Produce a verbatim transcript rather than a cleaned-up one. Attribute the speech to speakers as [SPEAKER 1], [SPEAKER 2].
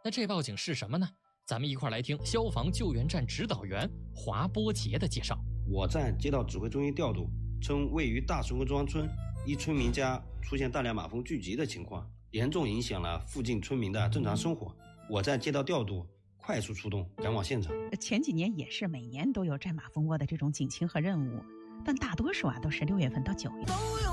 [SPEAKER 1] 那这报警是什么呢？咱们一块来听消防救援站指导员华波杰的介绍。
[SPEAKER 2] 我站接到指挥中心调度，称位于大松沟中央村一村民家出现大量马蜂聚集的情况，严重影响了附近村民的正常生活。我站接到调度，快速出动赶往现场。
[SPEAKER 3] 前几年也是每年都有摘马蜂窝的这种警情和任务，但大多数啊都是六月份到九月。